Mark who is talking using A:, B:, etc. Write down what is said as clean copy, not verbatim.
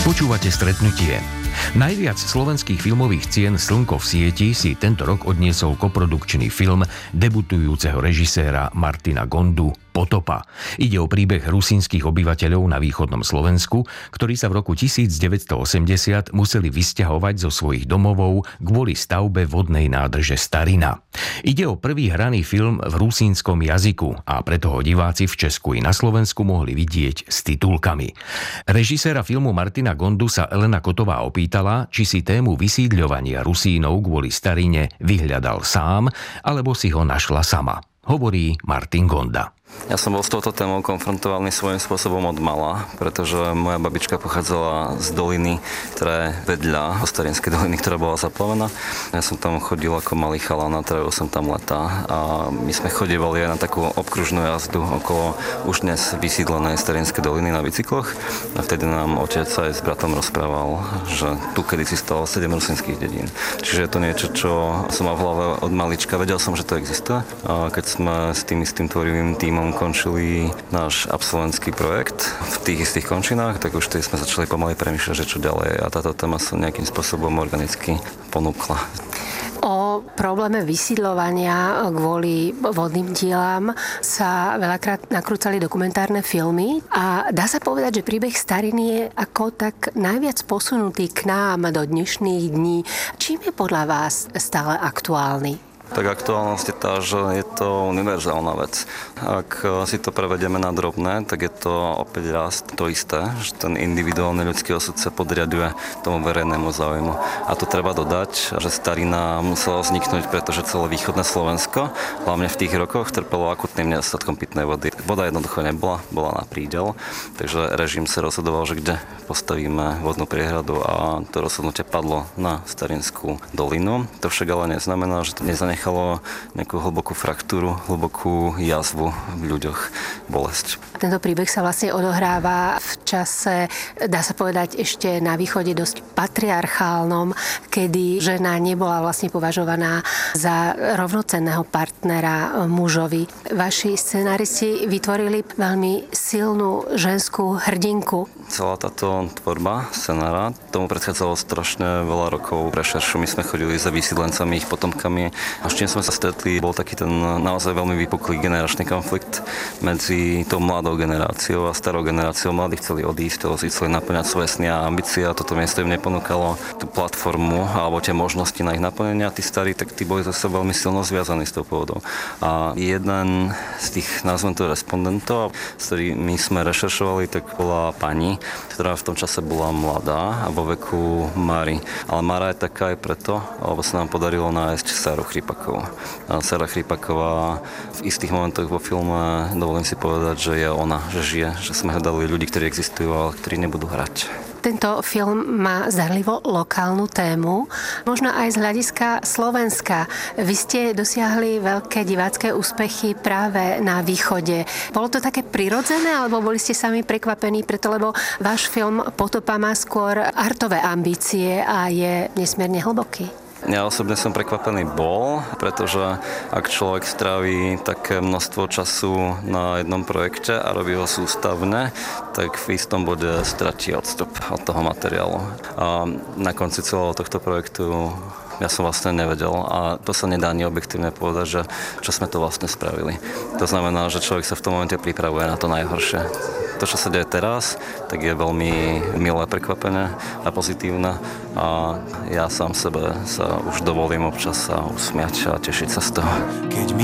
A: Počúvate Stretnutie. Najviac slovenských filmových cien Slnko v sieti si tento rok odniesol koprodukčný film debutujúceho režiséra Martina Gondu Potopa. Ide o príbeh rusínskych obyvateľov na východnom Slovensku, ktorí sa v roku 1980 museli vysťahovať zo svojich domovov kvôli stavbe vodnej nádrže Starina. Ide o prvý hraný film v rusínskom jazyku a preto ho diváci v Česku i na Slovensku mohli vidieť s titulkami. Režiséra filmu Martina Gondu sa Elena Kotová opýtala, či si tému vysídľovania Rusínov kvôli Starine vyhľadal sám, alebo si ho našla sama. Hovorí Martin Gonda.
B: Ja som bol s touto témou konfrontovaný svojím spôsobom od mala, pretože moja babička pochádzala z doliny, ktorá je vedľa Starinskej doliny, ktorá bola zaplavená. Ja som tam chodil ako malý chalan a trávil som tam leta a my sme chodívali aj na takú obkružnú jazdu okolo už dnes vysídlenej Starinskej doliny na bicykloch a vtedy nám otec aj s bratom rozprával, že tu kedysi stalo 7 rusínskych dedín. Čiže je to niečo, čo som mal v hlave od malička. Vedel som, že to existuje. A keď sme s tým istým tvorivým tímom končili náš absolventský projekt v tých istých končinách, tak už sme začali pomaly premýšľať, že čo ďalej a táto téma sa nejakým spôsobom organicky ponúkla.
C: O probléme vysídľovania kvôli vodným dielám sa veľakrát nakrúcali dokumentárne filmy a dá sa povedať, že príbeh Stariny je ako tak najviac posunutý k nám do dnešných dní. Čím je podľa vás stále aktuálny?
B: Tak aktuálnosť je tá, že je to univerzálna vec. Ak si to prevedieme na drobné, tak je to opäť raz to isté, že ten individuálny ľudský osud sa podriaduje tomu verejnému záujmu. A tu treba dodať, že Starina musela vzniknúť, pretože celé východné Slovensko, hlavne v tých rokoch, trpelo akutným nedostatkom pitnej vody. Voda jednoducho nebola, bola na prídel, takže režim sa rozhodoval, že kde postavíme vodnú priehradu a to rozhodnutie padlo na Starinskú dolinu. To však ale neznamená, že to nechalo nejakú hlbokú fraktúru, hlbokú jazvu v ľuďoch, bolesť.
C: Tento príbeh sa vlastne odohráva v čase, dá sa povedať, ešte na východe dosť patriarchálnom, kedy žena nebola vlastne považovaná za rovnocenného partnera mužovi. Vaši scenáristi vytvorili veľmi silnú ženskú hrdinku.
B: Celá táto tvorba scenára, tomu predchádzalo strašne veľa rokov rešeršu. My sme chodili za vysídlencami, ich potomkami a s čím sme sa stretli, bol taký ten naozaj veľmi vypuklý generačný konflikt medzi tou mladou generáciou a starou generáciou. Mladí chceli odísť, chceli naplňať svoje sny a ambície a toto miesto im neponúkalo tú platformu alebo tie možnosti na ich naplnenie. A tí starí, tak tí boli zase veľmi silno zviazaní s tou pôvodou. A jeden z tých, nazvem to, respondentov, s ktorými sme rešeršovali, tak bola pani, ktorá v tom čase bola mladá a vo veku Mary. Ale Mara je taká aj preto, lebo sa nám podarilo nájsť Sáru Chrípakovú. Sára Chrípaková v istých momentoch vo filme, dovolím si povedať, že je ona, že žije, že sme hľadali ľudí, ktorí existujú, ale ktorí nebudú hrať.
C: Tento film má zdanlivo lokálnu tému, možno aj z hľadiska Slovenska. Vy ste dosiahli veľké divácké úspechy práve na východe. Bolo to také prirodzené, alebo boli ste sami prekvapení, preto lebo váš film Potopa má skôr artové ambície a je nesmierne hlboký?
B: Ja osobne som prekvapený bol, pretože ak človek stráví také množstvo času na jednom projekte a robí ho sústavne, tak v istom bode stratí odstup od toho materiálu. A na konci celého tohto projektu ja som vlastne nevedel a to sa nedá ani objektívne povedať, že čo sme to vlastne spravili. To znamená, že človek sa v tom momente pripravuje na to najhoršie. To, čo sa deje teraz, tak je veľmi milé prekvapenie a pozitívne a ja sám sebe sa už dovolím občas sa usmiať a tešiť sa z toho.